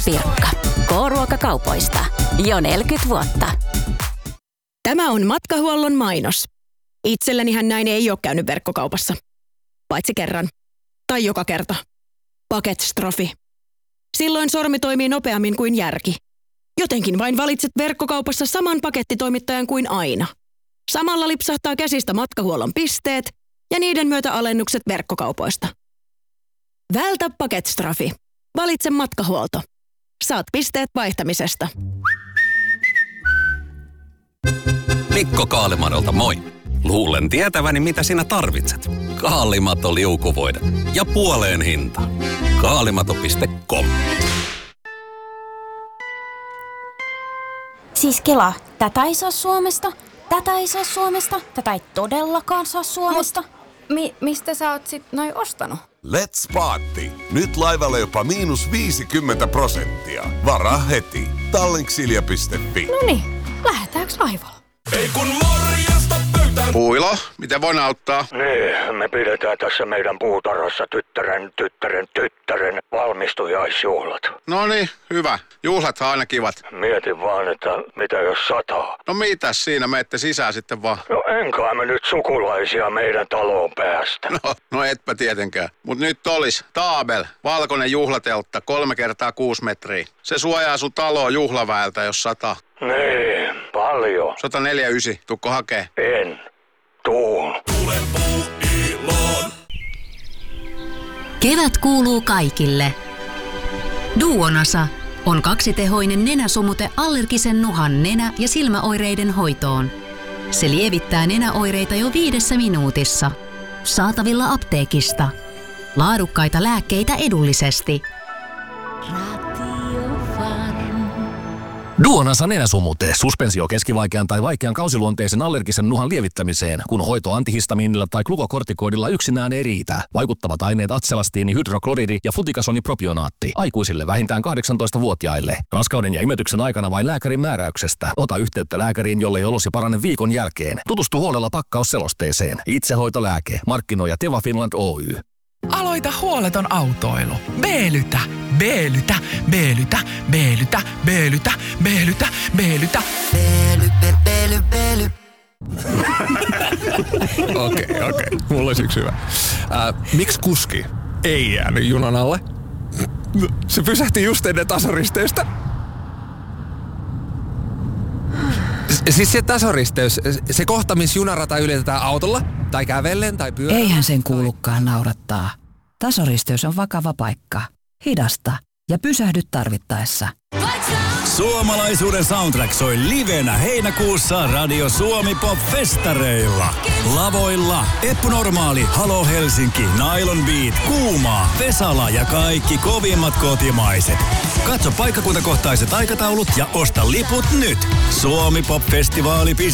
Pirkka. K-ruokakaupoista. Jo 40 vuotta. Tämä on matkahuollon mainos. Itsellänihän näin ei ole käynyt verkkokaupassa. Paitsi kerran. Tai joka kerta. Paketstrofi. Silloin sormi toimii nopeammin kuin järki. Jotenkin vain valitset verkkokaupassa saman pakettitoimittajan kuin aina. Samalla lipsahtaa käsistä matkahuollon pisteet ja niiden myötä alennukset verkkokaupoista. Vältä paketstrofi. Valitse matkahuolto. Saat pisteet vaihtamisesta. Mikko Kaalimadolta moi. Luulen tietäväni mitä sinä tarvitset. Kaalimato liukuvoide ja puoleen hinta. Kaalimato.com. Siis Kela, tätä ei saa Suomesta, tätä ei saa Suomesta, tätä ei todellakaan saa Suomesta. Mistä sä oot sit noin ostanut? Let's Party. Nyt laivalla jopa -50%. Varaa heti. Tallinksilja.fi. Noniin, lähdetäänkö laivalla? Ei kun morjesta pöytään. Puilo, miten voin auttaa? Niin, me pidetään tässä meidän puutarhassa tyttären valmistujaisjuhlat. Noniin, hyvä. Juhlathan aina kivat. Mietin vaan, että mitä jos sataa. No mitäs siinä, menette sisään sitten vaan. No enkä me nyt sukulaisia meidän taloon päästä. No etpä tietenkään. Mut nyt olis Taabel, valkoinen juhlateltta, 3x6 metriä. Se suojaa sun taloa juhlaväeltä, jos sataa. Niin, paljon. 149, tukko hakee? En. Tuun. Tule Puuiloon. Kevät kuuluu kaikille. Duonasa on kaksitehoinen nenäsumute allergisen nuhan nenä- ja silmäoireiden hoitoon. Se lievittää nenäoireita jo 5 minuutissa. Saatavilla apteekista. Laadukkaita lääkkeitä edullisesti. Duonasa nenäsumute, suspensio keskivaikean tai vaikean kausiluonteisen allergisen nuhan lievittämiseen, kun hoito antihistamiinilla tai glukokortikoidilla yksinään ei riitä. Vaikuttavat aineet atselastiini, hydrokloridi ja flutikasonipropionaatti. Aikuisille vähintään 18-vuotiaille. Raskauden ja imetyksen aikana vain lääkärin määräyksestä. Ota yhteyttä lääkäriin, jollei olosi parane viikon jälkeen. Tutustu huolella pakkausselosteeseen. Itsehoitolääke. Markkinoi Teva Finland Oy. Aloita huoleton autoilu. B-lytä, B-lytä, B-lytä, B-lytä, B-lytä, B-lytä, B-lytä. B-lytä. Okei. Mulla olisi yksi hyvä. Miksi kuski ei jäänyt junan alle? Se pysähti just ennen tasaristeystä. Siis se tasoristeys, se kohta, missä junarata ylitetään autolla, tai kävellen, tai pyörällä. Eihän sen kuulukaan naurattaa. Tasoristeys on vakava paikka. Hidasta ja pysähdy tarvittaessa. Suomalaisuuden soundtrack soi livenä heinäkuussa Radio Suomi Pop-festareilla. Lavoilla Eppu Normaali, Halo Helsinki, Nylon Beat, Kuumaa, Vesala ja kaikki kovimmat kotimaiset. Katso paikkakuntakohtaiset aikataulut ja osta liput nyt. suomipopfestivaali.fi.